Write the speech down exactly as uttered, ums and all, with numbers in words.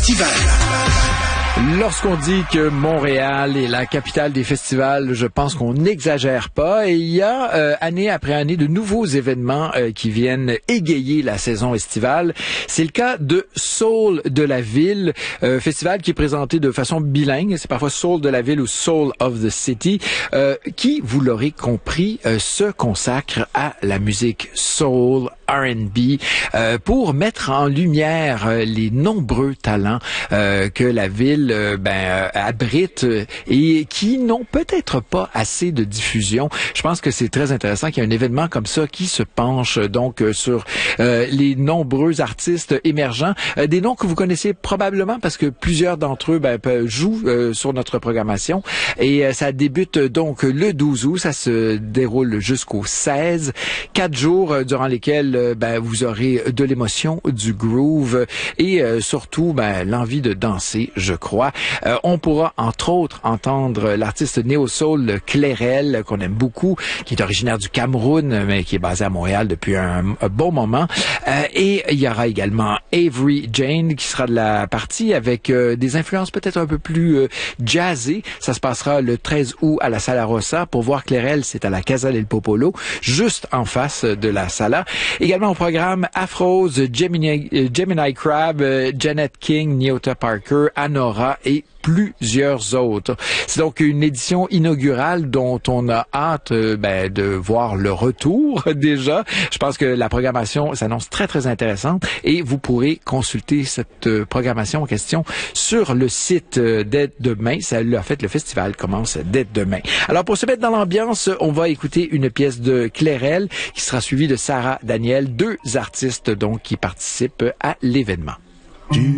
estival. Lorsqu'on dit que Montréal est la capitale des festivals, je pense qu'on n'exagère pas. Et il y a, euh, année après année, de nouveaux événements euh, qui viennent égayer la saison estivale. C'est le cas de Soul de la Ville, euh, festival qui est présenté de façon bilingue. C'est parfois Soul de la Ville ou Soul of the City, euh, qui, vous l'aurez compris, euh, se consacre à la musique soul, R and B, euh, pour mettre en lumière euh, les nombreux talents euh, que la ville euh, ben, euh, abrite euh, et qui n'ont peut-être pas assez de diffusion. Je pense que c'est très intéressant qu'il y ait un événement comme ça qui se penche euh, donc euh, sur euh, les nombreux artistes émergents, euh, des noms que vous connaissez probablement parce que plusieurs d'entre eux ben, jouent euh, sur notre programmation. Et euh, ça débute donc le douze août, ça se déroule jusqu'au seize, quatre jours euh, durant lesquels ben, vous aurez de l'émotion, du groove et euh, surtout ben, l'envie de danser, je crois. Euh, on pourra entre autres entendre l'artiste néo-soul Clairel, qu'on aime beaucoup, qui est originaire du Cameroun, mais qui est basé à Montréal depuis un, un bon moment. Euh, et il y aura également Avery Jane qui sera de la partie avec euh, des influences peut-être un peu plus euh, jazzées. Ça se passera le treize août à la Sala Rossa. Pour voir Clairel, c'est à la Casa del Popolo, juste en face de la Sala. Également au programme Afrose, Gemini, Gemini Crab, Janet King, Nyota Parker, Anora et plusieurs autres. C'est donc une édition inaugurale dont on a hâte euh, ben, de voir le retour déjà. Je pense que la programmation s'annonce très, très intéressante et vous pourrez consulter cette euh, programmation en question sur le site euh, dès demain. Ça, en fait, le festival commence dès demain. Alors, pour se mettre dans l'ambiance, on va écouter une pièce de Clairel qui sera suivie de Sarah Daniel, deux artistes donc qui participent à l'événement.